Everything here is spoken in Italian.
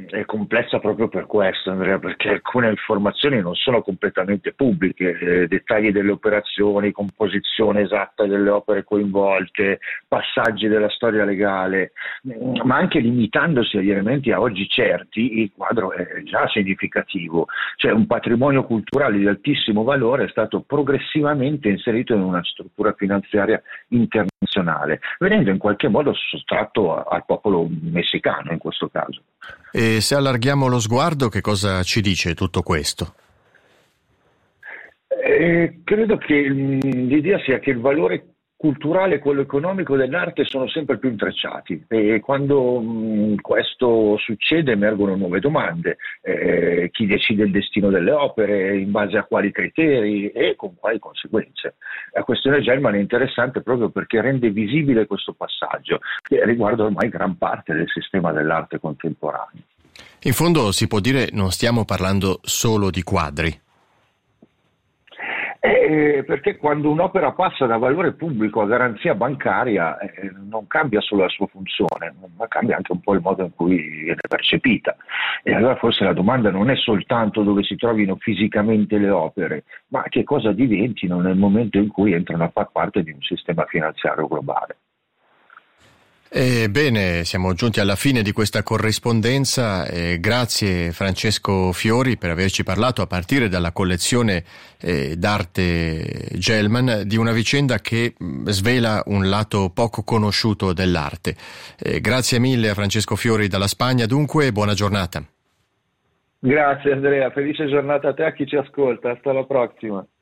è complessa proprio per questo, Andrea, perché alcune informazioni non sono completamente pubbliche, dettagli delle operazioni, composizione esatta delle opere coinvolte, passaggi della storia legale, ma anche limitandosi agli elementi a oggi certi, il quadro è già significativo. Cioè un patrimonio culturale di altissimo valore è stato progressivamente inserito in una struttura finanziaria internazionale, venendo in qualche modo sottratto al popolo messicano in questo caso. E se allarghiamo lo sguardo, che cosa ci dice tutto questo? Credo che l'idea sia che il valore culturale e quello economico dell'arte sono sempre più intrecciati, e quando questo succede emergono nuove domande. Chi decide il destino delle opere, in base a quali criteri e con quali conseguenze? La questione Gelman è interessante proprio perché rende visibile questo passaggio che riguarda ormai gran parte del sistema dell'arte contemporaneo. In fondo si può dire non stiamo parlando solo di quadri. Perché quando un'opera passa da valore pubblico a garanzia bancaria non cambia solo la sua funzione, ma cambia anche un po' il modo in cui viene percepita. E allora forse la domanda non è soltanto dove si trovino fisicamente le opere, ma che cosa diventino nel momento in cui entrano a far parte di un sistema finanziario globale. Bene, siamo giunti alla fine di questa corrispondenza. Grazie Francesco Fiori per averci parlato, a partire dalla collezione d'arte Gelman, di una vicenda che svela un lato poco conosciuto dell'arte. Grazie mille a Francesco Fiori dalla Spagna, dunque, buona giornata. Grazie Andrea, felice giornata a te e a chi ci ascolta, hasta la prossima.